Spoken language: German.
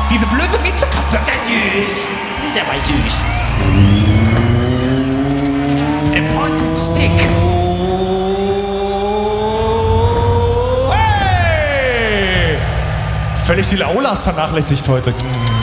Diese blöde Miezekatze. Süß. Sieht aber süß. Important Stick. Hey! Völlig die Laulas vernachlässigt heute.